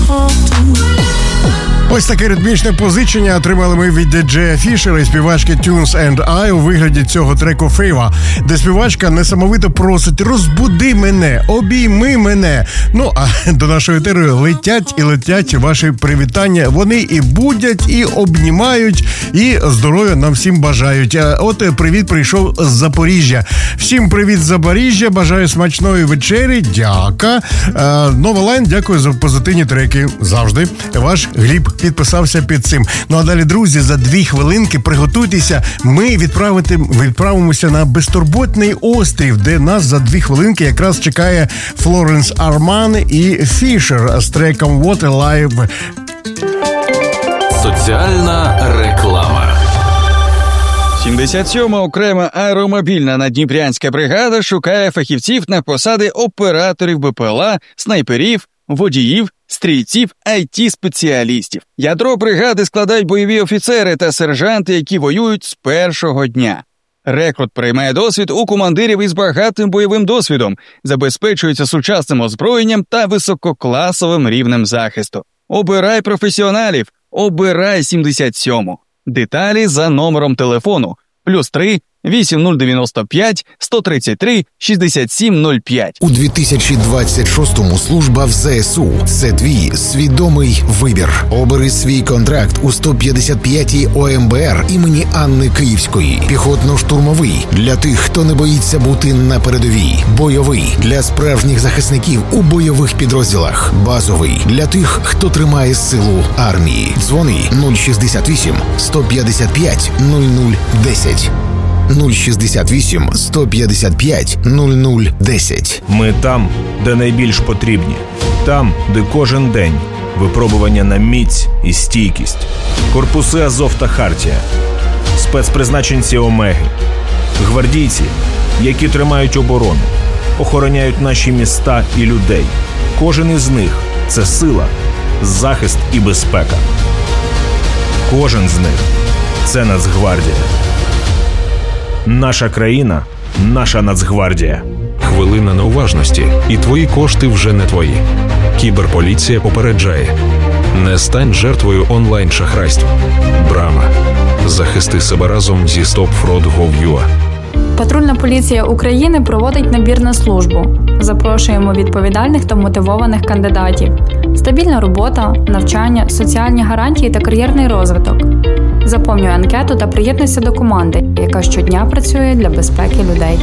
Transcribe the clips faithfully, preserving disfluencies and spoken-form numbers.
Ось таке ритмічне позичення отримали ми від Джея Фішера і співачки Tunes and I у вигляді цього треку «Фейва», де співачка несамовито просить «розбуди мене, обійми мене». Ну, а до нашої етери летять і летять ваші привітання. Вони і будять, і обнімають, і здоров'я нам всім бажають. От привіт прийшов з Запоріжжя. Всім привіт з Запоріжжя, бажаю смачної вечері, дяка. Нова Лайн, дякую за позитивні треки. Завжди. Ваш Гліб підписався під цим. Ну а далі, друзі, за дві хвилинки приготуйтеся. Ми відправити, відправимося на безтурботний острів, де нас за дві хвилинки якраз чекає Флоренс Арман і Фішер з треком «What a Life». Соціальна реклама. сімдесят сьома окрема аеромобільна наддніпрянська бригада шукає фахівців на посади операторів БПЛА, снайперів, водіїв, стрільців, ай ті-спеціалістів. Ядро бригади складають бойові офіцери та сержанти, які воюють з першого дня. Рекрут приймає досвід у командирів із багатим бойовим досвідом, забезпечується сучасним озброєнням та висококласовим рівнем захисту. Обирай професіоналів, обирай сімдесят сьому. Деталі за номером телефону плюс три вісім нуль дев'яносто п'ять сто тридцять три шістдесят сім нуль п'ять. У дві тисячі двадцять шостому служба в зе ес у – це твій свідомий вибір. Обери свій контракт у сто п'ятдесят п'ятій о ем бе ер імені Анни Київської. Піхотно-штурмовий – для тих, хто не боїться бути на передовій. Бойовий – для справжніх захисників у бойових підрозділах. Базовий – для тих, хто тримає силу армії. Дзвони нуль шістдесят вісім сто п'ятдесят п'ять нуль нуль десять. нуль шістдесят вісім сто п'ятдесят п'ять нуль нуль десять. Ми там, де найбільш потрібні. Там, де кожен день випробування на міць і стійкість. Корпуси Азов та Хартія. Спецпризначенці Омеги. Гвардійці, які тримають оборону, охороняють наші міста і людей. Кожен із них – це сила, захист і безпека. Кожен з них – це Нацгвардія. Наша країна – наша Нацгвардія. Хвилина неуважності, і твої кошти вже не твої. Кіберполіція попереджає. Не стань жертвою онлайн-шахрайств. Брама. Захисти себе разом зі стоп фрод крапка гов крапка ю а. Патрульна поліція України проводить набір на службу. Запрошуємо відповідальних та мотивованих кандидатів. Стабільна робота, навчання, соціальні гарантії та кар'єрний розвиток. Заповнюй анкету та приєднуйся до команди, яка щодня працює для безпеки людей.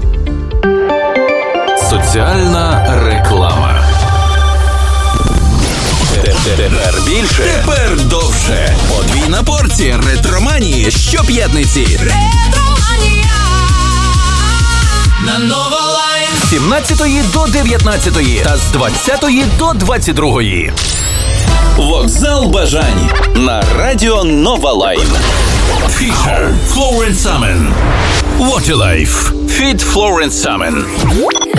Соціальна реклама. Тепер більше, тепер довше. Подвійна порція ретроманії щоп'ятниці. Ретроманія на Нова Лайн. З сімнадцятої до дев'ятнадцятої та з двадцятої до двадцять другої. Вокзал бажань на радіо Нова Лайн. Фішер, Флоренс Арман. What a Life. Fit Florence Salmon.